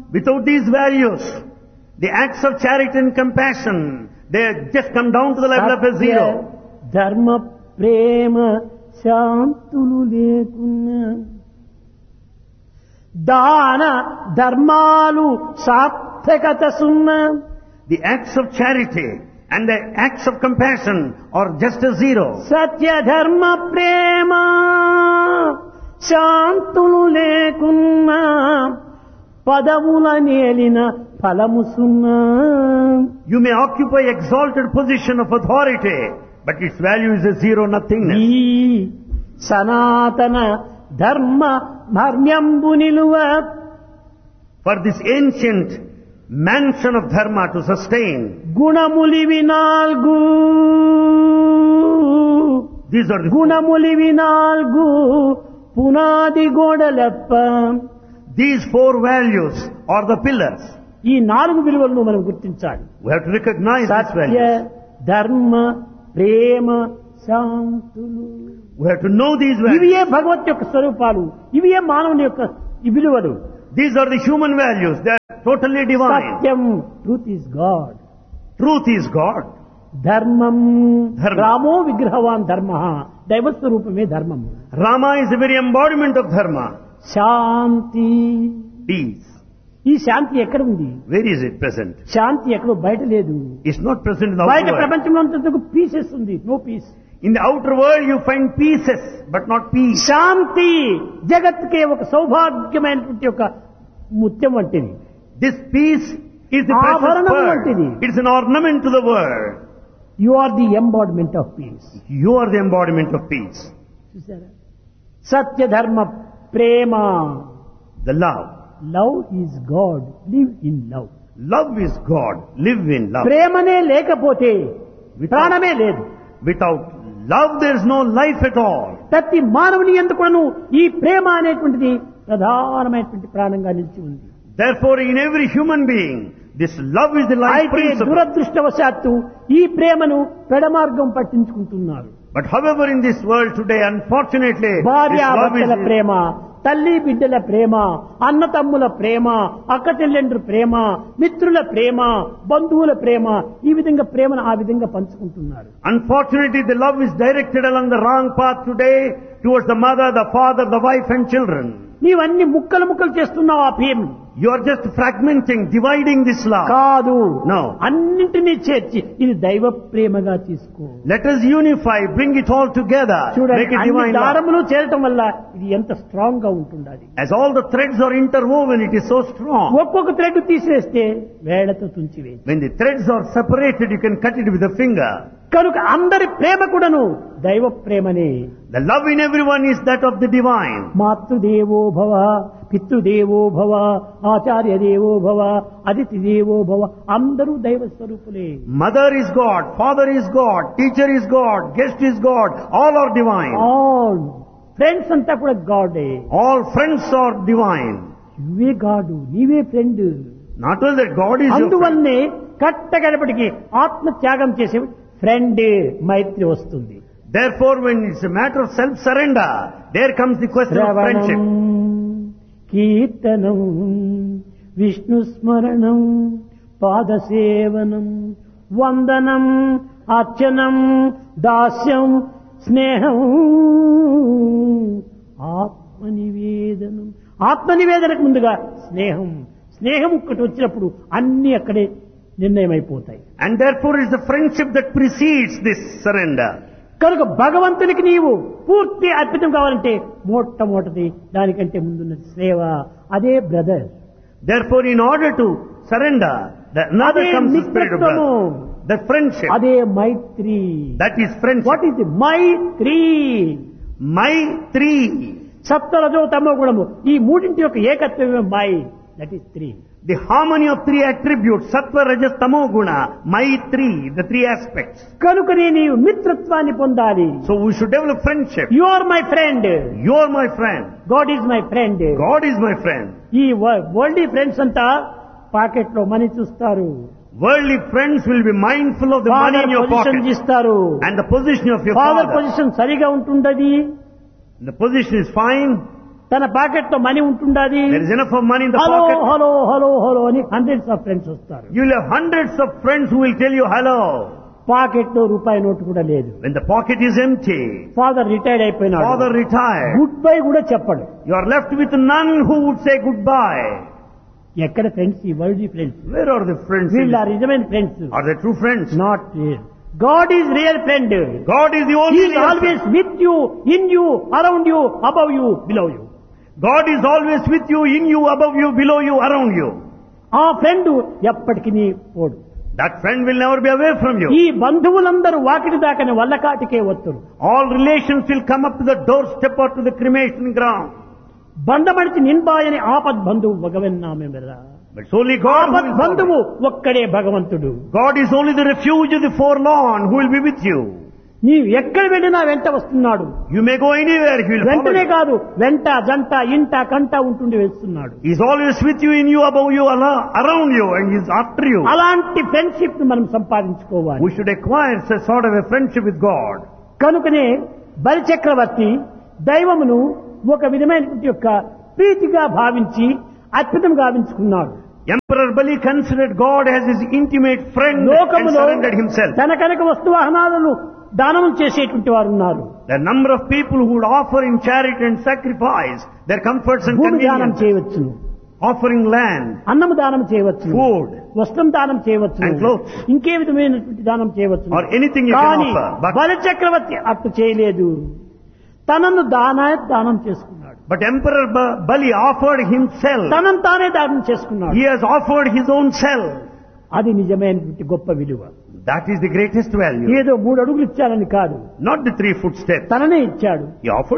Without these values, the acts of charity and compassion, they just come down to the level of a zero. ధర్మ ప్రేమ శాంతులు లేకున్నా దాన ధర్మాలు సార్థకత సున్నా. The acts of charity and the acts of compassion are just a zero. సత్య ధర్మ ప్రేమ శాంతులు లేకున్నా పదవుల నేలిన ఫలము సున్నా. You may occupy exalted position of authority, but its value is a zero nothingness. ఈ సనాతన ధర్మ మర్మ్యంబు నిలువ For this ancient mansion of dharma to sustain, గుణములివి నాల్గు these are the గుణములివి నాల్గు పునాది గోడలెప్ప. these four values are the pillars. ఈ 4 విలువలను మనం గుర్తించాలి. We have to recognize these Satya values. ధర్మ ప్రేమ శాంతులు. We have to know these values. ఇవియే భగవత్ యొక్క స్వరూపాలు, ఇవియే మానవుని యొక్క ఈ విలువలు. These are the human values. They are totally divine. Satyam, truth is God. Truth is God. ధర్మం, ధర్మం. రామో విగ్రహవాన్ ధర్మ, దైవస్వరూపమే ధర్మము. Rama is the very embodiment of dharma. Shanti, Peace. ఈ శాంతి ఎక్కడ ఉంది? Where is it present? శాంతి ఎక్కడో బయట లేదు. It's not present in the బయట outer world. ప్రపంచంలో అంతకు పీసెస్ ఉంది, no piece. In the outer world you find pieces, but not peace. శాంతి జగత్తుకే ఒక సౌభాగ్యమైనటువంటి ఒక ముత్యం వంటిది. This peace is the precious ఆభరణం pearl. వంటిది. It's an ornament to the world. You are the embodiment of piece. You are the embodiment of peace. చూసారా? సత్య ధర్మ ప్రేమ. The love. Love is God, live in love. Love is God. Live in love. ప్రేమనే లేకపోతే ప్రాణమే లేదు. Without love there is no life at all. ప్రతి మానవుని ఎందుకును ఈ ప్రేమ అనేటువంటిది ప్రధానమైనటువంటి ప్రాణంగా నిలిచి ఉంది. Therefore in every human being this love is the life అయితే principle. దురదృష్టవశాత్తు ఈ ప్రేమను పెడమార్గం పట్టించుకుంటున్నారు. But however in this world today unfortunately this love భార్యాభర్తల is ప్రేమ, తల్లి బిడ్డల ప్రేమ, అన్న తమ్ముల ప్రేమ, అక్క చెల్లెండ్రు ప్రేమ, మిత్రుల ప్రేమ, బంధువుల ప్రేమ, ఈ విధంగా ప్రేమను ఆ విధంగా పంచుకుంటున్నారు. Unfortunately, the love is directed along the wrong path today towards the mother, the father, the wife and children. నీవన్నీ ముక్కలు ముక్కలు చేస్తున్నావు ఆ ప్రేమ. You are just fragmenting, dividing this love. కాదు, No. అన్నింటినీ చేర్చి ఇది దైవ ప్రేమగా తీసుకో. Let us unify, bring it all together, చూడండి, make it అన్ని divine love. దారములు చేరటం వల్ల ఇది ఎంత స్ట్రాంగ్ గా ఉంటుండాలి. As all the threads are interwoven, it is so strong. ఒక్కొక్క థ్రెడ్ తీసేస్తే వేళ్లతో తుంచివేయి. When the threads are separated, you can cut it with a finger. కనుక అందరి ప్రేమ కూడాను దైవ ప్రేమనే. The love in everyone is that of the divine. మాతృదేవో భవ, పితృదేవో భవ, ఆచార్య దేవో భవ, అతిథి దేవో భవ, అందరూ దైవ స్వరూపులే. Mother is God, father is God, teacher is God, guest is God, all are divine. All friends అంతా కూడా గాడే. All friends are divine. నువ్వే గాడు, నీవే friend. Not only that God is your friend. అందువల్లనే కట్టగడపటికి ఆత్మ త్యాగం చేసే ఫ్రెండ్ మైత్రి వస్తుంది. Therefore, when it's a matter of self-surrender, there comes the question of శ్రవణం, friendship. కీర్తనం, విష్ణు స్మరణం, పాదసేవనం, వందనం, అర్చనం, దాస్యం, స్నేహం, ఆత్మనివేదనం. ఆత్మనివేదనకు ముందుగా స్నేహం. స్నేహం ఒక్కటి వచ్చినప్పుడు అన్ని అక్కడే నిర్ణయం అయిపోతాయి. And therefore it's the friendship that precedes this surrender. కనుక భగవంతునికి నీవు పూర్తి అర్పితం కావాలంటే మొట్టమొదటిది దానికంటే ముందున్న సేవ, అదే brother. Therefore in order to surrender, another అదే comes the spirit of మిత్రత్వము, brother. That friendship, అదే మైత్రి. that is friendship. What is the Mythri? Maitri. సప్తరజో తమో గుణము, ఈ మూడింటి యొక్క ఏకత్వమే my, that is three. The harmony of three attributes, sattva, rajas, tamo guna, Maitri, the three aspects. కనుకనే నీవు మిత్రత్వాన్ని పొందాలి. So we should develop friendship. You are my friend, You are my friend. God is my friend. God is my friend. ఈ world friends అంతా pocket లో money చూస్తారు, Worldly friends will be mindful of the money in father your position pocket ఇస్తారు. and the position of your father father. Position సరిగా ఉంటుండది, The position is fine, తన pocket లో money ఉంటుండాది. There is enough of money in the hello pocket. Hello hello hello అని hundreds of friends వస్తారు. You will have hundreds of friends who will tell you hello. Pocket లో రూపాయి note కూడా లేదు. When the pocket is empty, father retired అయిపోయినాడు. father retired. Good bye కూడా చెప్పడు. You are left with none who would say goodbye. ఎక్కడ friends? ఈ world friends. Where are the friends? వీళ్ళ నిజమైన friends. Are they true friends? Not real. God is real friend. God is the He only is real always friend. with you, in you, around you, above you, below you. God is always with you, in you, above you, below you, around you. ఆ friend ఎప్పటికీ పోడు. That friend will never be away from you. ఈ బంధువులందరూ Vakiti దాకని వల్లకాటికే వత్తురు. All relations will come up to the doorstep or to the cremation ground. బంధమడిచి నిన్బాయని ఆపద్ బంధువు భగవన్నామే మెర్రా. But it's only God who ఆపద్ will బంధువు follow. ఒక్కడే భగవంతుడు. God is only the refuge of the forlorn who will be with you. నీవు ఎక్కడ వెళ్ళినా వెంట వస్తున్నాడు. You may go anywhere, he will follow వెంటనే you. కాదు, వెంట జంట ఇంట కంట ఉంటుండి వేస్తున్నాడు. He is always with you, in you, above you, around you, and he is after you. అలాంటి ఫ్రెండ్షిప్ ను మనం సంపాదించుకోవాలి. We should acquire such sort of a friendship with God. కనుకనే బలిచక్రవర్తి దైవమును ఒక విధమైనటువంటి యొక్క ప్రీతిగా భావించి అద్భుతం గావించుకున్నాడు. Emperor Bali considered God as his intimate friend and లోకములో surrendered himself. తన కనుక వస్తువాహనాలను దానం చేసేటువంటి వారు ఉన్నారు. The number of people who would offer in charity and sacrifice their comforts and భూమి దానం conveniences, చేయవచ్చును, offering land, అన్నము దానం చేయవచ్చును, food, వస్త్రం దానం చేయవచ్చును, and clothes. ఇంకే విధమైనటువంటి దానం చేయవచ్చును. or anything you can కానీ offer. But బలిచక్రవర్తి అట్టు చేయలేదు. తనను దానం చేసుకున్నాడు. But Emperor Bali offered himself. తనను తానే దానం చేసుకున్నాడు. He has offered his own self. అది నిజమైనటువంటి గొప్ప విలువ. That is the greatest value. ఏదో 3 అడుగులు ఇచ్చారని కాదు, Not the 3 foot step. తననే ఇచ్చాడు. He offered